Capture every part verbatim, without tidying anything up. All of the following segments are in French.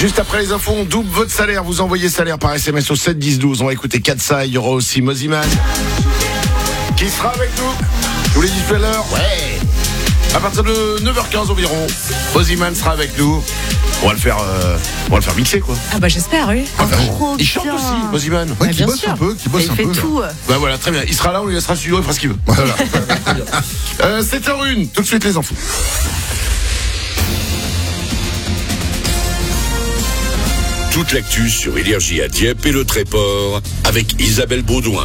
Juste après les infos, on double votre salaire. Vous envoyez salaire par S M S au sept dix douze. On va écouter Katsai. Il y aura aussi Moziman qui sera avec nous. Je vous l'ai dit tout à l'heure. Ouais. À partir de neuf heures quinze environ, Moziman sera avec nous. On va le faire, euh, on va le faire mixer quoi. Ah bah j'espère, oui. Ah, bah, Trop il chante bien. aussi, Moziman. Ouais, Bah, qui bien bosse sûr. un peu, qui bosse Il un fait peu. tout. Bah voilà, très bien. Il sera là, on lui laissera le studio, il fera ce qu'il veut. Voilà. euh, sept heures une, tout de suite les infos. Toute l'actu sur Énergie à Dieppe et le Tréport avec Isabelle Baudouin.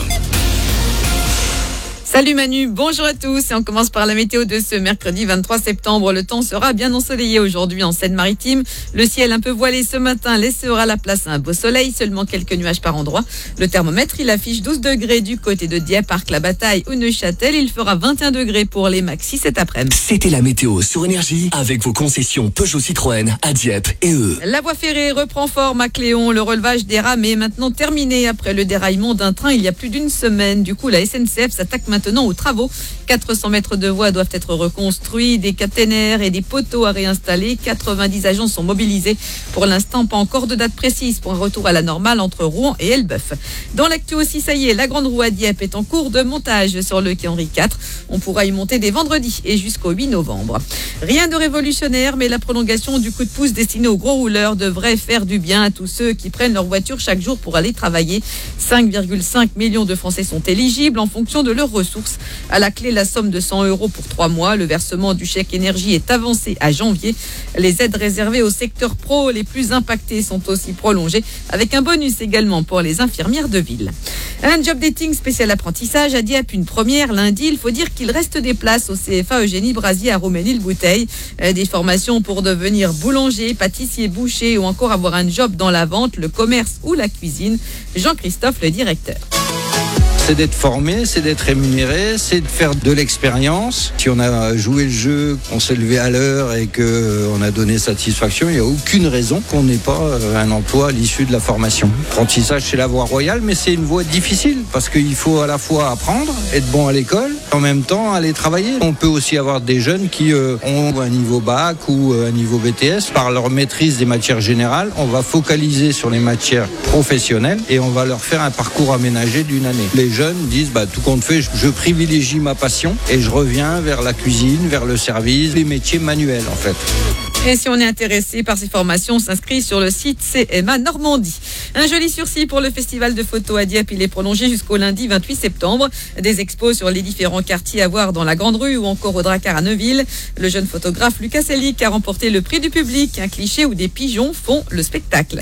Salut Manu, bonjour à tous et on commence par la météo de ce mercredi vingt-trois septembre. Le temps sera bien ensoleillé aujourd'hui en Seine-Maritime. Le ciel un peu voilé ce matin laissera la place à un beau soleil, seulement quelques nuages par endroit. Le thermomètre, il affiche douze degrés du côté de Dieppe, Arc-la-Bataille ou Neuchâtel. Il fera vingt et un degrés pour les maxis cet après-midi. C'était la météo sur Énergie avec vos concessions Peugeot Citroën à Dieppe et eux. La voie ferrée reprend forme à Cléon. Le relevage des rames est maintenant terminé après le déraillement d'un train il y a plus d'une semaine. Du coup, la S N C F s'attaque maintenant aux travaux. quatre cents mètres de voies doivent être reconstruits, des caténaires et des poteaux à réinstaller. quatre-vingt-dix agents sont mobilisés. Pour l'instant, pas encore de date précise pour un retour à la normale entre Rouen et Elbeuf. Dans l'actu aussi, ça y est, la grande roue à Dieppe est en cours de montage sur le quai Henri quatre. On pourra y monter dès vendredi et jusqu'au huit novembre. Rien de révolutionnaire, mais la prolongation du coup de pouce destiné aux gros rouleurs devrait faire du bien à tous ceux qui prennent leur voiture chaque jour pour aller travailler. cinq virgule cinq millions de Français sont éligibles en fonction de leurs ressources. À la clé, la somme de cent euros pour trois mois. Le versement du chèque énergie est avancé à janvier. Les aides réservées au secteur pro les plus impactés sont aussi prolongées, avec un bonus également pour les infirmières de ville. Un job dating spécial apprentissage à Dieppe, une première lundi. Il faut dire qu'il reste des places au C F A Eugénie Brasier à Roménil-Bouteille. Des formations pour devenir boulanger, pâtissier, boucher ou encore avoir un job dans la vente, le commerce ou la cuisine. Jean-Christophe, le directeur. C'est d'être formé, c'est d'être rémunéré, c'est de faire de l'expérience. Si on a joué le jeu, qu'on s'est levé à l'heure et qu'on a donné satisfaction, il n'y a aucune raison qu'on n'ait pas un emploi à l'issue de la formation. L'apprentissage, c'est la voie royale, mais c'est une voie difficile parce qu'il faut à la fois apprendre, être bon à l'école, en même temps aller travailler. On peut aussi avoir des jeunes qui euh, ont un niveau bac ou un niveau B T S. Par leur maîtrise des matières générales, on va focaliser sur les matières professionnelles et on va leur faire un parcours aménagé d'une année. Les jeunes disent bah, tout compte fait, je privilégie ma passion et je reviens vers la cuisine, vers le service, les métiers manuels en fait. Et si on est intéressé par ces formations, on s'inscrit sur le site C M A Normandie. Un joli sursis pour le festival de photos à Dieppe. Il est prolongé jusqu'au lundi vingt-huit septembre. Des expos sur les différents quartiers à voir dans la Grande Rue ou encore au Drakkar à Neuville. Le jeune photographe Lucas Selic a remporté le prix du public. Un cliché où des pigeons font le spectacle.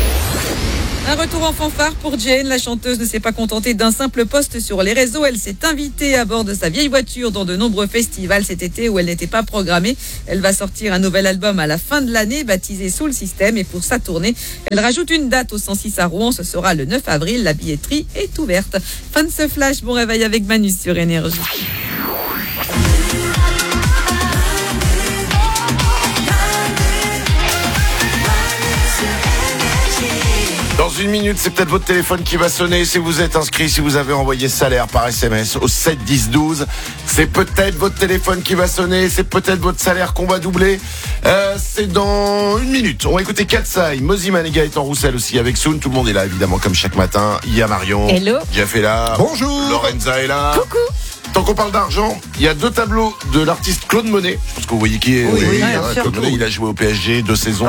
Un retour en fanfare pour Jane. La chanteuse ne s'est pas contentée d'un simple post sur les réseaux. Elle s'est invitée à bord de sa vieille voiture dans de nombreux festivals cet été où elle n'était pas programmée. Elle va sortir un nouvel album à la fin de l'année baptisé Soul System et pour sa tournée, elle rajoute une date au cent six à Rouen. Ce sera le neuf avril. La billetterie est ouverte. Fin de ce flash. Bon réveil avec Manu sur Énergie. Dans une minute, c'est peut-être votre téléphone qui va sonner. Si vous êtes inscrit, si vous avez envoyé salaire par S M S au sept dix douze, c'est peut-être votre téléphone qui va sonner. C'est peut-être votre salaire qu'on va doubler. Euh, c'est dans une minute. On va écouter Katsai, Moziman et Gaëtan Roussel aussi avec Soun. Tout le monde est là, évidemment, comme chaque matin. Il y a Marion. Hello. Jeff est là. Bonjour. Lorenza est là. Coucou. Tant qu'on parle d'argent, il y a deux tableaux de l'artiste Claude Monet. Je pense que vous voyez qui est. Oui, oui, bien ouais, sûr. Claude Monet, il a joué au P S G deux saisons.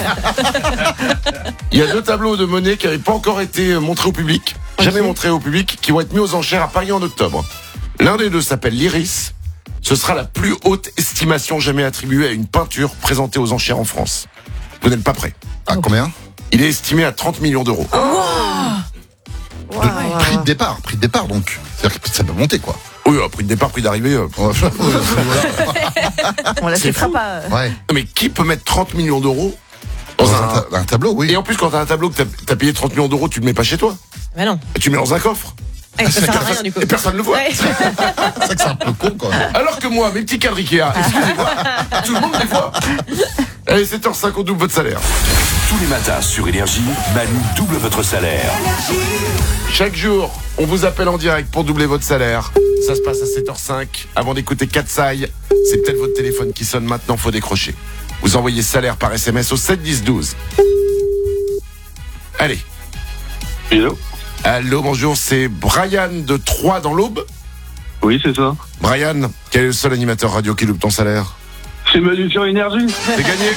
Il y a deux tableaux de Monet qui n'avaient pas encore été montrés au public, jamais montrés au public, qui vont être mis aux enchères à Paris en octobre. L'un des deux s'appelle l'Iris. Ce sera la plus haute estimation jamais attribuée à une peinture présentée aux enchères en France. Vous n'êtes pas prêts. À combien? Il est estimé à trente millions d'euros. De prix de départ, prix de départ donc. C'est-à-dire que ça peut monter quoi. Oui, euh, prix de départ, prix d'arrivée. euh, Ouais. On la C'est fera fou. pas. Ouais. Mais qui peut mettre trente millions d'euros dans Dans un... un, ta- un tableau, oui. Et en plus, quand t'as un tableau que t'as, t'as payé trente millions d'euros, tu le mets pas chez toi. Mais non. Tu le mets dans un coffre. Eh, ça sert à rien du coup. Et personne ne le voit. Ouais. C'est vrai que c'est un peu con quand même. Alors que moi, mes petits cadres Ikea, excusez-moi, tout le monde les voit. Allez, sept heures cinq, on double votre salaire. Tous les matins sur Énergie, Manu double votre salaire. Chaque jour, on vous appelle en direct pour doubler votre salaire. Ça se passe à sept heures cinq. Avant d'écouter Katsai, c'est peut-être votre téléphone qui sonne maintenant, faut décrocher. Vous envoyez salaire par S M S au sept dix douze. Allez. Hello. Allô, bonjour, c'est Brian de Troyes dans l'Aube. Oui, c'est ça. Brian, quel est le seul animateur radio qui loupe ton salaire? C'est Manu sur Énergie. C'est gagné.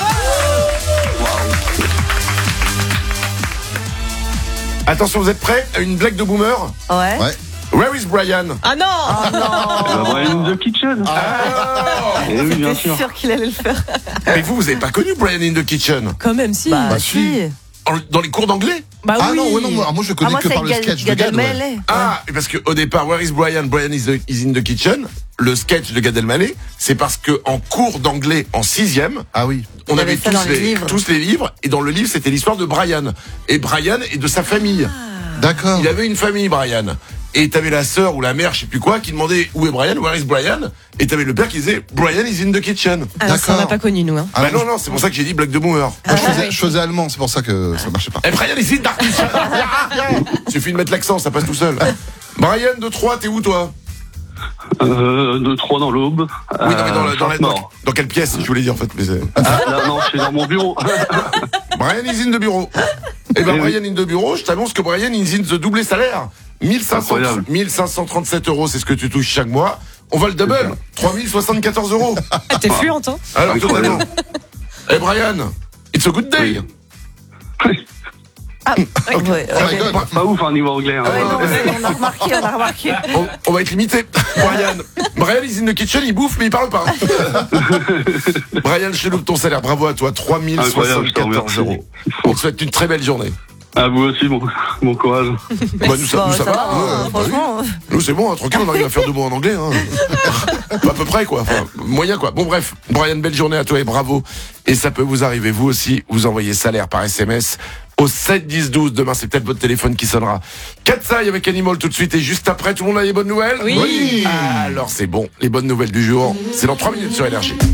Attention, vous êtes prêts à une blague de boomer? Ouais. Ouais. Where is Brian? Ah non, oh non. Bah, Brian in the Kitchen. Ah. Eh oui, bien J'étais sûr. sûr qu'il allait le faire. Mais vous, vous avez pas connu Brian in the Kitchen? Quand même, si. Bah, Bah, si. En- Dans les cours d'anglais? Bah Ah oui. non, ouais, non, moi, moi je Ah, connais moi, que c'est par le Gad- sketch de Gad Gad. ouais. Elmaleh. Ah, parce que au départ, Where is Brian? Brian is, the- is in the kitchen. Le sketch de Gad Elmaleh, c'est parce que en cours d'anglais en sixième, Ah oui. on Il y avait avait ça tous dans les les, livres. tous les livres, et dans le livre, c'était l'histoire de Brian. Et Brian et de sa famille. D'accord. Il avait une famille, Brian. Et t'avais la sœur ou la mère, je sais plus quoi, qui demandait où est Brian, where is Brian? Et t'avais le père qui disait Brian is in the kitchen. Ah, ça, on D'accord. n'a pas connu, nous. Hein. Ah, bah moi, non, non, c'est pour ça que j'ai dit blague de boomer. Moi, je, faisais, je faisais allemand, c'est pour ça que ça marchait pas. Eh, Brian is in the kitchen. Il suffit de mettre l'accent, ça passe tout seul. Brian de Troyes, t'es où toi? Euh, de Troyes dans l'Aube. Oui, non, mais dans, la- dans, la- dans, Mort. dans quelle pièce, je voulais dire en fait. Mais c'est- Ah, là, non, c'est dans mon bureau. Brian is in the bureau. Eh ben, Eh oui. Brian in the bureau, je t'annonce que Brian is in the doublé salaire. mille cinq cents, Incroyable. mille cinq cent trente-sept euros, c'est ce que tu touches chaque mois. On va le double. trois mille soixante-quatorze euros. Ah, t'es fluente, hein. Alors, Incroyable. totalement. Eh, Brian, it's a good day. Ah, ouais, Oh my ok. God. Pas ouf, hein, niveau anglais. Hein. Ouais, non, mais on a remarqué, on a remarqué. On, on va être limité. Brian. Brian is in the kitchen, il bouffe, mais il parle pas. Brian, je te loupe ton salaire. Bravo à toi. trois mille Incroyable, je te soixante-quatorze remercie. euros. On te souhaite une très belle journée. À vous aussi, bon, bon courage. Bah, nous, ça, Bon, nous, ça, va. va, nous, hein, euh, bah oui. franchement. Nous, c'est bon, hein, tranquille, on arrive à faire deux mots en anglais. Hein. Pas à peu près, quoi. Enfin, moyen, quoi. Bon, bref. Brian, belle journée à toi et bravo. Et ça peut vous arriver, vous aussi. Vous envoyez salaire par S M S au sept dix douze. Demain, c'est peut-être votre téléphone qui sonnera. Katsai avec Animal tout de suite. Et juste après, tout le monde a les bonnes nouvelles? Oui. Alors, c'est bon. Les bonnes nouvelles du jour, c'est dans trois minutes sur Énergie.